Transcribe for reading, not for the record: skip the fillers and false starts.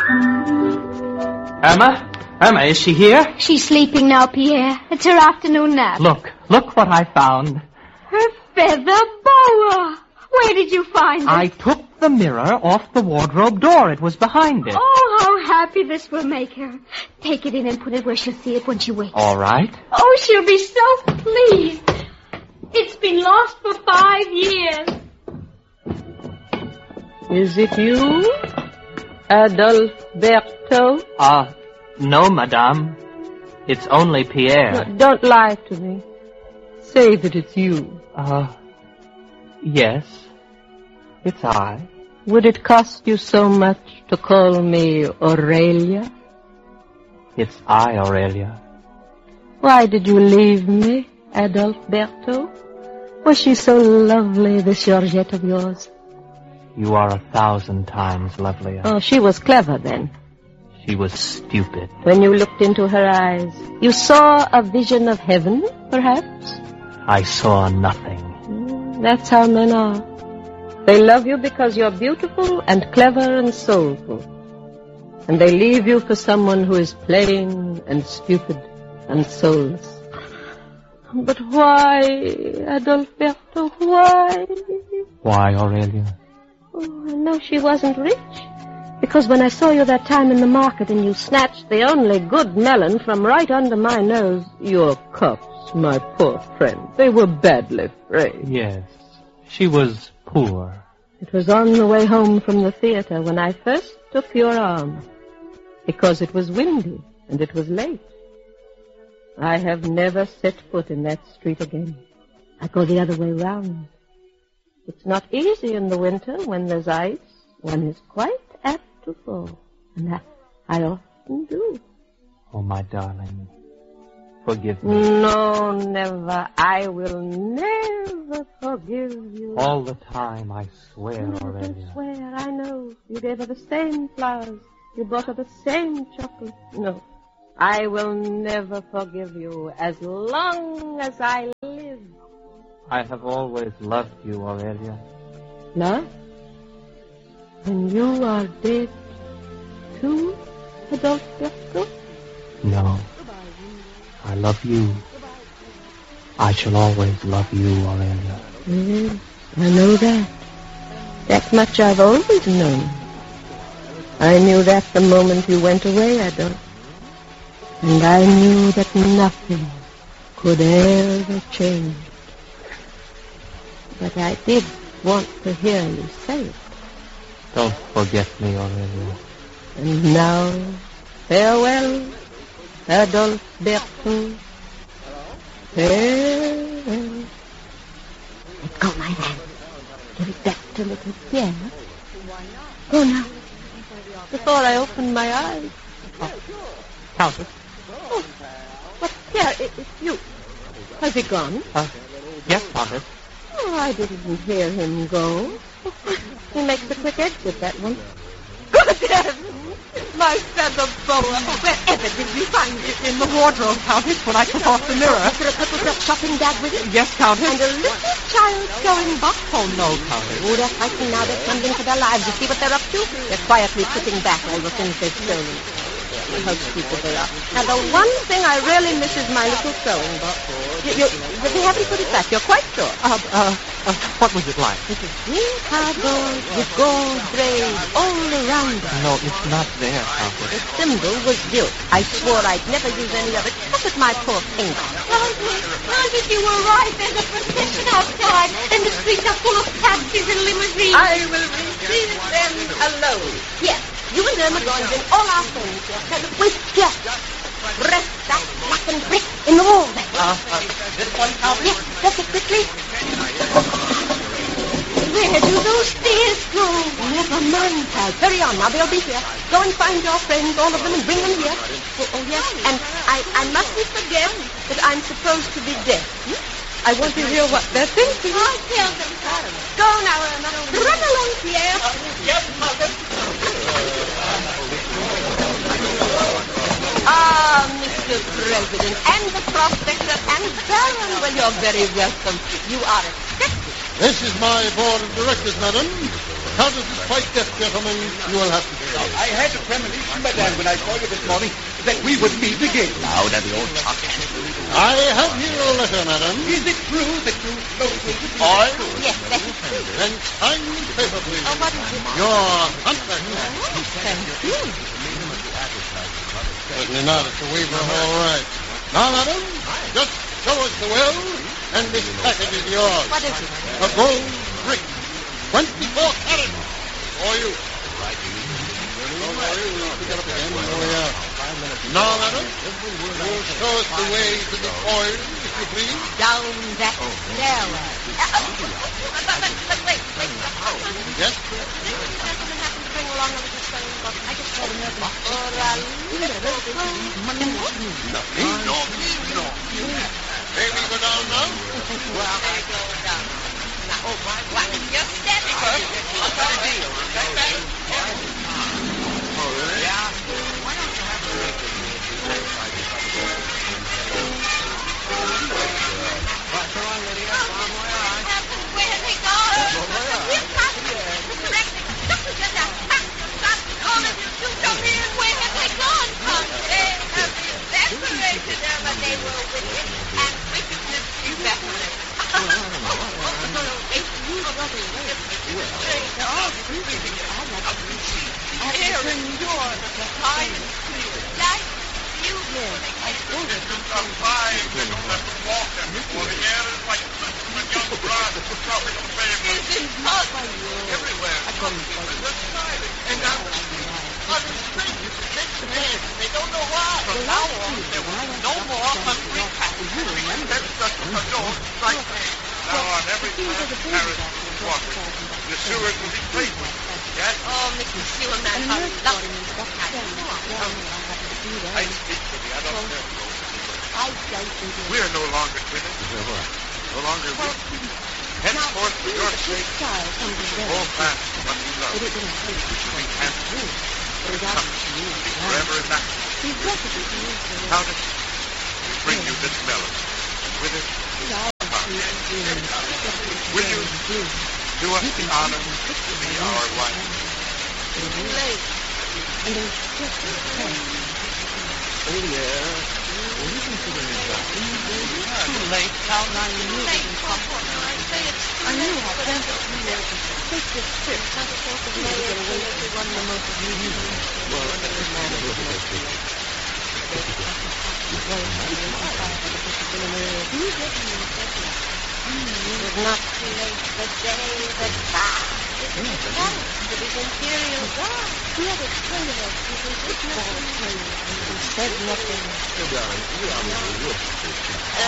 Irma? Irma, is she here? She's sleeping now, Pierre. It's her afternoon nap. Look what I found. Her feather boa. Where did you find it? I took the mirror off the wardrobe door. It was behind it. Oh, how happy this will make her. Take it in and put it where she'll see it when she wakes. All right. Oh, she'll be so pleased. It's been lost for 5 years. Is it you, Adalberto? No, madame. It's only Pierre. No, don't lie to me. Say that it's you. Yes. It's I. Would it cost you so much to call me Aurelia? It's I, Aurelia. Why did you leave me, Adalberto? Was she so lovely, this Georgette of yours? You are 1,000 times lovelier. Oh, she was clever then. She was stupid. When you looked into her eyes, you saw a vision of heaven, perhaps? I saw nothing. That's how men are. They love you because you're beautiful and clever and soulful. And they leave you for someone who is plain and stupid and soulless. But why, Adalberto, why? Why, Aurelia? Oh, I know she wasn't rich. Because when I saw you that time in the market and you snatched the only good melon from right under my nose, your cups, my poor friend, they were badly frayed. Yes, she was poor. It was on the way home from the theater when I first took your arm. Because it was windy and it was late. I have never set foot in that street again. I go the other way round. It's not easy in the winter when there's ice. One is quite apt to fall. And I often do. Oh, my darling, forgive me. No, never. I will never forgive you. All the time, I swear, Aurelia. Don't swear, I know. You gave her the same flowers. You bought her the same chocolate. No, I will never forgive you as long as I live. I have always loved you, Aurelia. Love? And you are dead, too, Adalberto? No. I love you. I shall always love you, Aurelia. Yes, I know that. That much I've always known. I knew that the moment you went away, Adolf. And I knew that nothing could ever change. But I did want to hear you say it. Don't forget me, Aurelia. And now, farewell, Adalberto. Farewell. Let go my hand. Give it back to little Pierre. Go now. Before I open my eyes. Countess? Oh, but Pierre, it's you. Has he gone? Yes, Countess. Oh, I didn't hear him go. He makes a quick exit, that one. Good heavens! My feather boa. Wherever did you find it? In the wardrobe, Countess, when I took off the mirror. Was there a purple silk shopping bag with it? Yes, Countess. And a little child going by? Oh, no, Countess. Oh, they're fighting now. They're trembling for their lives. You see what they're up to? They're quietly putting back all the things they've stolen. How stupid they are. Now, the one thing I really miss is my little sewing box. They haven't put it back. You're quite sure? What was it like? It's a green cardboard with gold braid all around it. No, it's not there, Countess. The symbol was gilt. I swore I'd never use any of it. Look at my poor finger. Countess, you were right. There's a procession outside, and the streets are full of taxis and limousines. I will receive them alone. Yes, you and Irma go and bring all our friends. Wait, here. Press that blackened brick in the wall there. This one, Countess? Yes, press it quickly. Where do those stairs go? Never mind, pal. Hurry on. Now they'll be here. Go and find your friends, all of them, and bring them here. Oh yes. And I mustn't forget that I'm supposed to be deaf. I want to hear what they're thinking. I'll tell them. Go now, Irma. Run along, Pierre. Yes, Countess. Ah, Mr. President, and the prospector, and Baron, well, you're very welcome. You are expected. This is my board of directors, madam. How does this fight death, gentlemen? You will have to say. I had a premonition, madame, when I saw you this morning, that we would meet again. Louder, the old chuck. I have here a letter, madam. Is it true that you wrote me this Oil? Yes, that is true. Then sign the paper, please. Oh, what is it? Your contract. Thank you. Certainly not. It's a waiver of all right. Now, madam, just show us the will, and this package is yours. What is it? A gold brick. 24 carats. For you. Don't worry, we'll pick it up again when we are. Now, madam, you'll show us the way to the oil, if you please. Down that stairway. But wait. Yes? Gentleman happened to bring along a little stone book. I just told him or a little No. May we go down now? Well, I go down. Now, what? You're standing for it. What's the deal? Where have they gone? We've got Mr. Rector, don't forget that. Stop calling them two down here. Where have they gone? They have evaporated them, but they were wicked, and wickedness evaporated. They don't know why. From now on, there will be no more hungry cats. Now on every time Paris is water, the sewers will be clean. Yes? Oh, Mr. Sewerman, how lovely. I speak for the adult girls. We're no longer twins. No longer weak. Henceforth, for your sake, hold fast to what you love. We shall be handsome. Be forever in that. Countess, we bring you this melody. With it, will you do us the honor to be our wife? Too late. Now, I knew it was impossible. I knew how desperate we were to take this trip. Not a sort of way to get away from one of the most beautiful. Well, it was not a good idea. It was not too late. The day, the time. It was done. It was imperial God. He had explained us. He said nothing. He said nothing.